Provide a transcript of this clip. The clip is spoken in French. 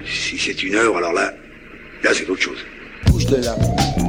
Si c'est une œuvre, alors là c'est autre chose. Bouge de là.